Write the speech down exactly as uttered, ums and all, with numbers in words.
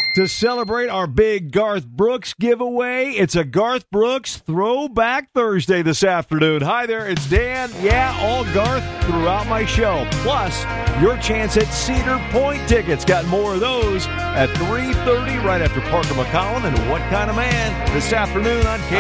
To celebrate our big Garth Brooks giveaway, it's a Garth Brooks Throwback Thursday this afternoon. Hi there, it's Dan. Yeah, all Garth throughout my show. Plus, your chance at Cedar Point tickets. Got more of those at three thirty right after Parker McCollum and What Kind of Man this afternoon on K.